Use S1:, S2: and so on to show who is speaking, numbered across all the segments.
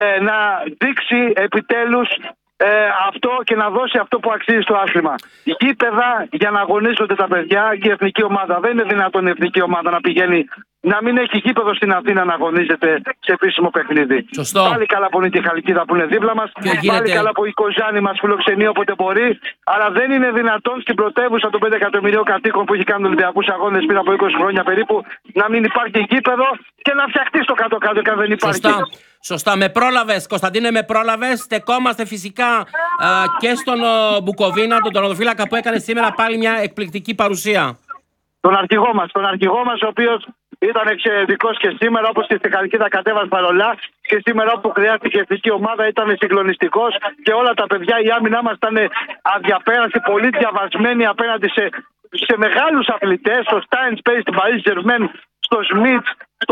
S1: να δείξει επιτέλους αυτό και να δώσει αυτό που αξίζει στο άθλημα. Γήπεδα για να αγωνίζονται τα παιδιά και η εθνική ομάδα. Δεν είναι δυνατόν η εθνική ομάδα να πηγαίνει, να μην έχει γήπεδο στην Αθήνα να αγωνίζεται σε επίσημο παιχνίδι.
S2: Σωστό.
S1: Πάλι καλά που είναι τη Χαλκίδα που είναι δίπλα μας. Πάλι καλά που η Κοζάνη μας φιλοξενεί όποτε μπορεί. Αλλά δεν είναι δυνατόν στην πρωτεύουσα των 5 εκατομμυρίων κατοίκων που έχει κάνει Ολυμπιακούς αγώνες πριν από 20 χρόνια περίπου να μην υπάρχει γήπεδο και να φτιαχτεί στο κάτω-κάτω και αν δεν υπάρχει.
S2: Σωστά, με πρόλαβες, Κωνσταντίνε, με πρόλαβες. Στεκόμαστε φυσικά και στον Μπουκοβίνα, τον τερματοφύλακα που έκανε σήμερα πάλι μια εκπληκτική παρουσία.
S1: Τον αρχηγό μας, ο οποίος ήταν εξαιρετικός και σήμερα, όπως και στη Χαλκίδα κατέβασε παρολά. Και σήμερα, όπου χρειάστηκε η εθνική ομάδα, ήταν συγκλονιστικός και όλα τα παιδιά, η άμυνά μας ήταν αδιαπέραστη, πολύ διαβασμένη απέναντι σε μεγάλους αθλητές, στο Stein Space, στην Paris Germain, στο Σμιτ,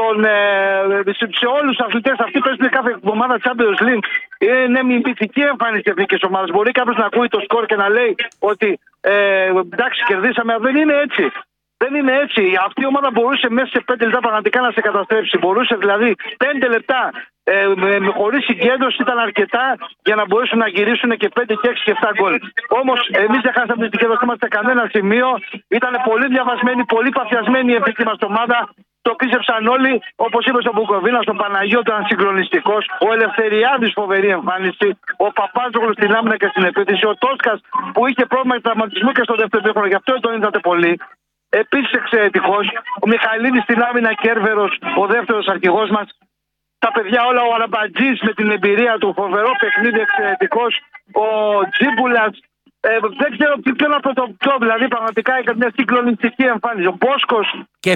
S1: σε όλους τους αθλητές. Αυτοί παίζουν κάθε εβδομάδα Champions League. Είναι μυθική εμφάνιση της εθνικής ομάδας. Μπορεί κάποιος να ακούει το σκορ και να λέει ότι εντάξει, κερδίσαμε, αλλά δεν είναι έτσι. Δεν είναι έτσι. Αυτή η ομάδα μπορούσε μέσα σε 5 λεπτά πραγματικά να σε καταστρέψει. Μπορούσε δηλαδή 5 λεπτά χωρίς συγκέντρωση ήταν αρκετά για να μπορέσουν να γυρίσουν και 5 και 6 και 7 γκολ. Όμως εμείς δεν χάσαμε την συγκέντρωσή μας σε κανένα σημείο. Ήταν πολύ διαβασμένη, πολύ παθιασμένη η εθνική μας ομάδα. Το πίστεψαν όλοι, όπως είπε στον Μπουκοβίνα, στον Παναγιώτο, ήταν συγκλονιστικός. Ο Ελευθεριάδης, φοβερή εμφάνιση. Ο Παπάζογλου στην άμυνα και στην επίθεση. Ο Τόσκας που είχε πρόβλημα τραυματισμού και στο δεύτερο χρόνο, γι' αυτό τον είδατε πολύ. Επίσης εξαιρετικός. Ο Μιχαηλίδης στην άμυνα, Κέρβερος, ο δεύτερος αρχηγός μας. Τα παιδιά όλα, ο Αραμπατζής με την εμπειρία του, φοβερό παιχνίδι, εξαιρετικός. Ο Τζίμπουλας. Δεν ξέρω τι να πω το πιο, δηλαδή πραγματικά έκανε μια συγκλονιστική εμφάνιση. Ο Μπόσκος,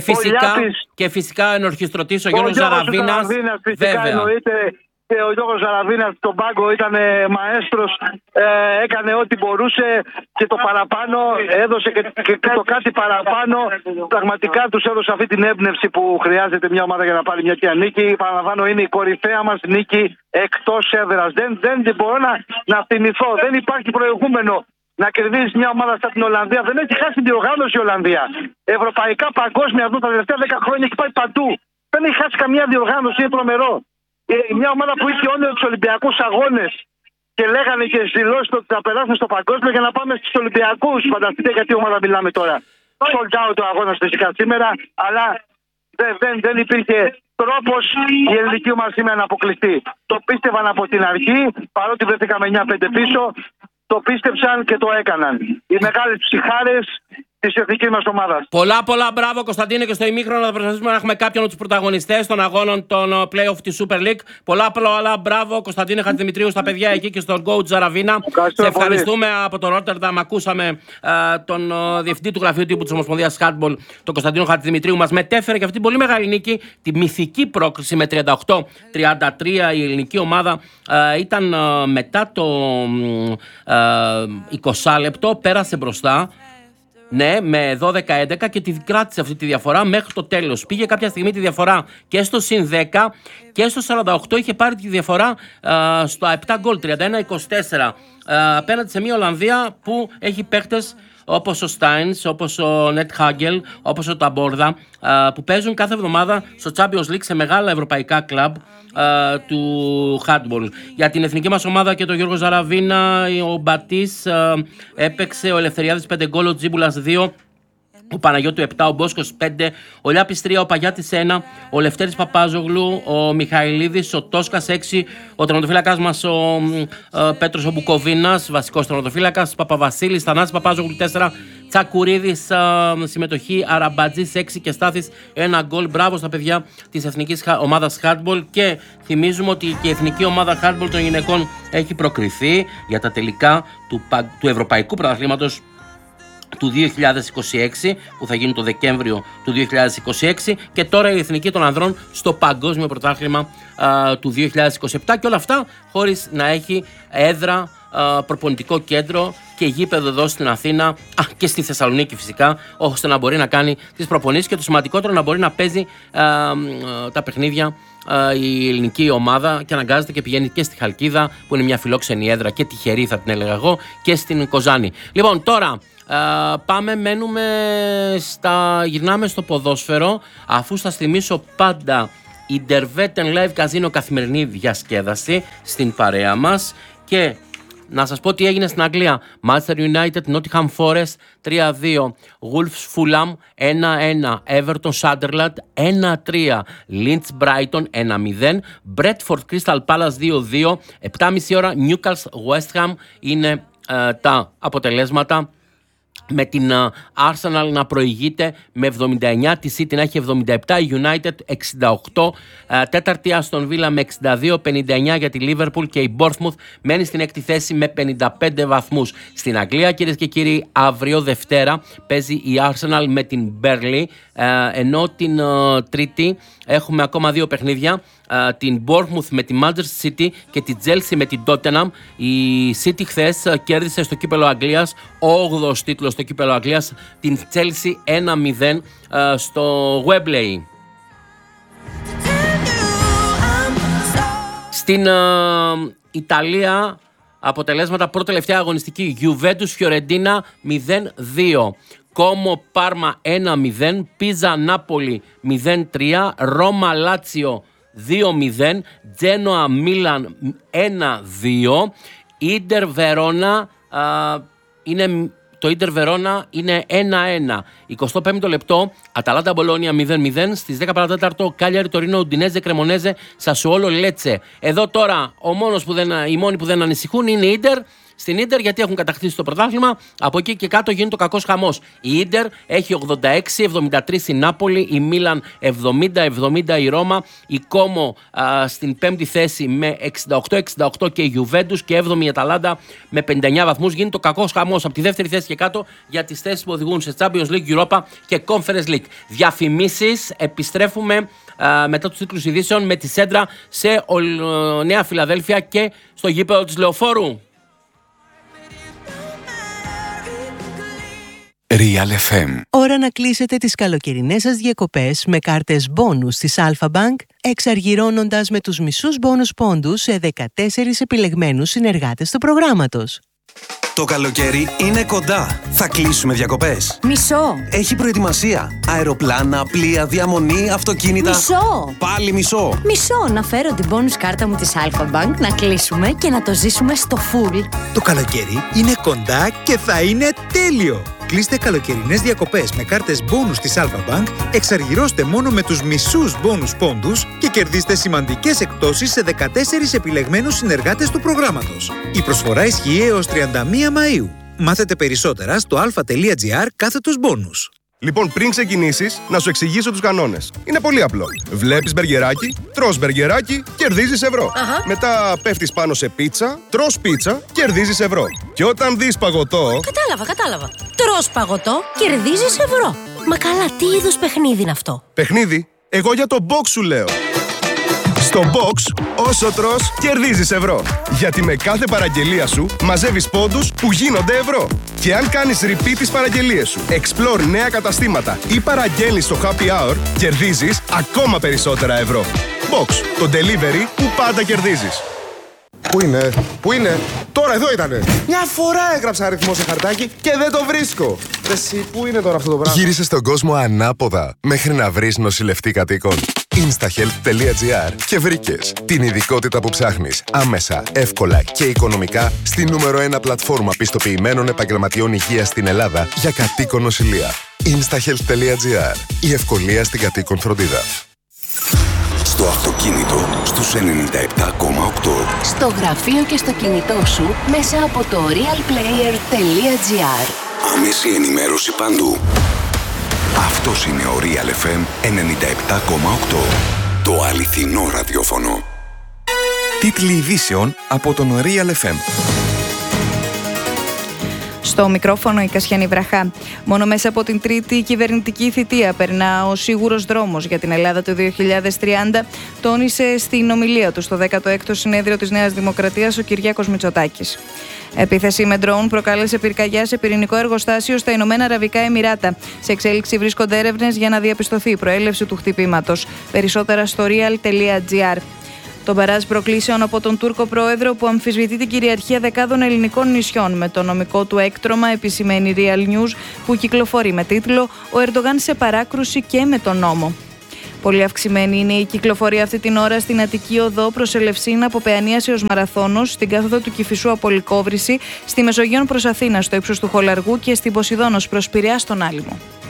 S2: και φυσικά ενορχιστρωτής ο Γιώργος Ζαραβίνας.
S1: Φυσικά εννοείται. Και ο Γιώργος Ζαραβίνας στον πάγκο ήταν μαέστρος, έκανε ό,τι μπορούσε και το παραπάνω έδωσε και το κάτι παραπάνω. Πραγματικά τους έδωσε αυτή την έμπνευση που χρειάζεται μια ομάδα για να πάρει μια τέτοια νίκη. Παραλαμβάνω, είναι η κορυφαία μας νίκη εκτός έδρας. Δεν μπορώ να θυμηθώ, δεν υπάρχει προηγούμενο να κερδίσει μια ομάδα σαν την Ολλανδία. Δεν έχει χάσει την διοργάνωση η Ολλανδία. Ευρωπαϊκά, παγκόσμια, εδώ τα τελευταία 10 χρόνια έχει πάει παντού. Δεν έχει χάσει καμία διοργάνωση, είναι τρομερό. Μια ομάδα που είχε όνειρο τους Ολυμπιακούς αγώνες και λέγανε και δηλώσει ότι θα περάσουμε στο παγκόσμιο για να πάμε στους Ολυμπιακούς. Φανταστείτε γιατί ομάδα μιλάμε τώρα. Sold out ο αγώνας φυσικά σήμερα, αλλά δεν υπήρχε τρόπος η ελληνική ομάδα σήμερα να αποκλειστεί. Το πίστευαν από την αρχή, παρότι βρεθήκαμε 9-5 πίσω, το πίστεψαν και το έκαναν. Οι μεγάλες ψυχάρες της εθνικής μας ομάδας.
S2: Πολλά μπράβο, Κωνσταντίνε, και στο ημίχρονο θα προσπαθήσουμε να έχουμε κάποιον από τους πρωταγωνιστές των αγώνων των play-off της Super League. Πολλά μπράβο, Κωνσταντίνε Χατζηδημητρίου, στα παιδιά εκεί και στον coach Ζαραβίνα. Σε ευχαριστούμε από το Ρότερνταμ. Ακούσαμε τον διευθυντή του γραφείου τύπου της Ομοσπονδίας Handball, τον Κωνσταντίνο Χατζηδημητρίου. Μας μετέφερε και αυτή την πολύ μεγάλη νίκη, τη μυθική πρόκριση με 38-33. Η ελληνική ομάδα ήταν μετά το 20 λεπτό, πέρασε μπροστά. Ναι, με 12-11 και τη κράτησε αυτή τη διαφορά μέχρι το τέλος. Πήγε κάποια στιγμή τη διαφορά και στο συν 10 και στο 48 είχε πάρει τη διαφορά στο 7 γκολ, 31-24. Απέναντι σε μια Ολλανδία που έχει παίχτες όπως ο Στάινς, όπως ο Νετ Χάγκελ, όπως ο Ταμπόρδα, που παίζουν κάθε εβδομάδα στο Champions League σε μεγάλα ευρωπαϊκά κλαμπ του handball. Για την εθνική μας ομάδα και τον Γιώργο Ζαραβίνα, ο Μπατής έπαιξε, ο Ελευθεριάδης 5 γκολ, ο Τζίμπουλας 2, ο Παναγιώτου 7, ο Μπόσκος 5, ο Λιάπης 3, ο Παγιάτης 1, ο Λευτέρης Παπάζογλου, ο Μιχαηλίδης, ο Τόσκας 6, ο τερματοφύλακας μας ο Πέτρος ο Μπουκοβίνας, βασικός τερματοφύλακας, Παπαβασίλης, Θανάσης Παπάζογλου 4, Τσακουρίδης συμμετοχή, Αραμπατζής 6 και Στάθης 1 γκολ. Μπράβο στα παιδιά της εθνικής ομάδας handball και θυμίζουμε ότι και η εθνική ομάδα handball των γυναικών έχει προκριθεί για τα τελικά του Ευρωπαϊκού Πρωταθλήματος του 2026 που θα γίνει το Δεκέμβριο του 2026 και τώρα η εθνική των ανδρών στο Παγκόσμιο Πρωτάθλημα του 2027 και όλα αυτά χωρίς να έχει έδρα, προπονητικό κέντρο και γήπεδο εδώ στην Αθήνα και στη Θεσσαλονίκη φυσικά, ώστε να μπορεί να κάνει τις προπονήσεις και το σημαντικότερο να μπορεί να παίζει τα παιχνίδια η ελληνική ομάδα και αναγκάζεται και πηγαίνει και στη Χαλκίδα που είναι μια φιλόξενη έδρα και τυχερή θα την έλεγα εγώ και στην Κοζάνη. Λοιπόν, τώρα γυρνάμε στο ποδόσφαιρο, αφού σας θυμίσω πάντα η Derwetten Live Casino, καθημερινή διασκέδαση στην παρέα μας. Και να σας πω τι έγινε στην Αγγλία. Manchester United, Nottingham Forest 3-2, Wolves Fulham 1-1, Everton Sunderland 1-3, Leeds Brighton 1-0, Bradford Crystal Palace 2-2, 7.30 ώρα Newcastle West Ham είναι τα αποτελέσματα, με την Arsenal να προηγείται με 79, τη City να έχει 77, η United 68, τέταρτη Aston Villa με 62-59 για τη Liverpool και η Bournemouth μένει στην έκτη θέση με 55 βαθμούς. Στην Αγγλία, κυρίες και κύριοι, αύριο Δευτέρα παίζει η Arsenal με την Burnley, ενώ την Τρίτη έχουμε ακόμα δύο παιχνίδια, την Bournemouth με τη Manchester City και τη Chelsea με την Tottenham. Η City χθες κέρδισε στο κύπελλο Αγγλίας, ο 8ος τίτλος στο κύπελλο Αγγλίας, την Chelsea 1-0 στο Wembley. Στην Ιταλία, αποτελέσματα πρώτη-τελευταία αγωνιστική: Juventus Fiorentina 0-2, Como Parma 1-0, Πίζα Νάπολη 0-3, Ρώμα Λάτσιο 2-0, Τζένοα Μίλαν 1-2, Ίντερ Βερόνα το Ίντερ Βερόνα είναι 1-1. 25ο λεπτό, Αταλάντα Μπολόνια 0-0. Στις 10 παρατέταρτο, Κάλιαρι Τωρίνο, Ουντινέζε Κρεμονέζε, Σασουόλο Λέτσε. Εδώ τώρα οι μόνοι που δεν ανησυχούν είναι η Ίντερ. Στην Ίντερ, γιατί έχουν κατακτήσει το πρωτάθλημα. Από εκεί και κάτω γίνεται ο κακός χαμός. Η Ίντερ έχει 86-73 η Νάπολη, η Μίλαν 70-70 η Ρώμα, η Κόμο στην πέμπτη θέση με 68-68 και η Γιουβέντους και 7η η Αταλάντα με 59 βαθμούς. Γίνεται ο κακός χαμός από τη δεύτερη θέση και κάτω για τις θέσεις που οδηγούν σε Champions League, Europa και Conference League. Διαφημίσεις, επιστρέφουμε μετά τους τίτλους ειδήσεων με τη Σέντρα σε Νέα Φιλαδέλφια και στο γήπεδο της Λεωφόρου.
S3: Real FM.
S4: Ώρα να κλείσετε τις καλοκαιρινές σας διακοπές με κάρτες μπόνους της Alpha Bank, εξαργυρώνοντας με τους μισούς μπόνους πόντους σε 14 επιλεγμένους συνεργάτες του προγράμματος.
S3: Το καλοκαίρι είναι κοντά. Θα κλείσουμε διακοπές.
S5: Μισό.
S3: Έχει προετοιμασία. Αεροπλάνα, πλοία, διαμονή, αυτοκίνητα.
S5: Μισό.
S3: Πάλι μισό.
S5: Μισό. Να φέρω την bonus κάρτα μου της Alpha Bank, να κλείσουμε και να το ζήσουμε στο full.
S6: Το καλοκαίρι είναι κοντά και θα είναι τέλειο. Κλείστε καλοκαιρινές διακοπές με κάρτες μπόνους της Alpha Bank, εξαργυρώστε μόνο με τους μισούς μπόνους πόντους και κερδίστε σημαντικές εκπτώσεις σε 14 επιλεγμένους συνεργάτες του προγράμματος. Η προσφορά ισχύει έως 31 Μαΐου. Μάθετε περισσότερα στο alpha.gr/bonus.
S7: Λοιπόν, πριν ξεκινήσεις, να σου εξηγήσω τους κανόνες. Είναι πολύ απλό. Βλέπεις μπεργκεράκι, τρως μπεργκεράκι, κερδίζεις ευρώ. Μετά πέφτεις πάνω σε πίτσα, τρως πίτσα, κερδίζεις ευρώ. Και όταν δεις παγωτό...
S5: Κατάλαβα. Τρως παγωτό, κερδίζεις ευρώ. Μα καλά, τι είδους παιχνίδι είναι αυτό?
S7: Παιχνίδι? Εγώ για το box σου λέω. Στο box, όσο τρως, κερδίζεις ευρώ. Γιατί με κάθε παραγγελία σου μαζεύεις πόντους που γίνονται ευρώ. Και αν κάνεις repeat τις παραγγελίες σου, explore νέα καταστήματα ή παραγγέλνεις στο happy hour, κερδίζεις ακόμα περισσότερα ευρώ. Box, το delivery που πάντα κερδίζεις.
S8: Πού είναι? Τώρα εδώ ήτανε. Μια φορά έγραψα αριθμό σε χαρτάκι και δεν το βρίσκω. Εσύ, πού είναι τώρα αυτό το πράγμα?
S9: Γύρισε στον κόσμο ανάποδα μέχρι να βρεις νοσηλευτή κατοίκων. Instahealth.gr και βρήκες την ειδικότητα που ψάχνεις άμεσα, εύκολα και οικονομικά στη νούμερο 1 πλατφόρμα πιστοποιημένων επαγγελματιών υγείας στην Ελλάδα για κατοίκον νοσηλεία. Instahealth.gr. Η ευκολία στην κατοίκον φροντίδα.
S3: Στο αυτοκίνητο στους 97,8.
S10: Στο γραφείο και στο κινητό σου μέσα από το realplayer.gr.
S3: Άμεση ενημέρωση παντού. Αυτός είναι ο Real FM 97,8. Το αληθινό ραδιόφωνο. Τίτλοι ειδήσεων από τον Real FM.
S11: Στο μικρόφωνο η Κασιανή Βραχά. Μόνο μέσα από την τρίτη κυβερνητική θητεία περνά ο σίγουρος δρόμος για την Ελλάδα του 2030, τόνισε στην ομιλία του στο 16ο συνέδριο της Νέας Δημοκρατίας ο Κυριάκος Μητσοτάκης. Επίθεση με ντρόουν προκάλεσε πυρκαγιά σε πυρηνικό εργοστάσιο στα Ηνωμένα Αραβικά Εμιράτα. Σε εξέλιξη βρίσκονται έρευνες για να διαπιστωθεί η προέλευση του χτυπήματος. Περισσότερα στο real.gr. Το μπαράζ προκλήσεων από τον Τούρκο πρόεδρο που αμφισβητεί την κυριαρχία δεκάδων ελληνικών νησιών με το νομικό του έκτρωμα, επισημαίνει Real News, που κυκλοφορεί με τίτλο «Ο Ερντογάν σε παράκρουση και με τον νόμο». Πολύ αυξημένη είναι η κυκλοφορία αυτή την ώρα στην Αττική Οδό προς Ελευσίνα από Παιανίας έως Μαραθώνος, στην κάθοδο του Κηφισού από Λυκόβρηση, στη Μεσογείων προς Αθήνα στο ύψος του Χολαργού και στην Ποσειδώνος προς Πειραιά στον Άλυμο.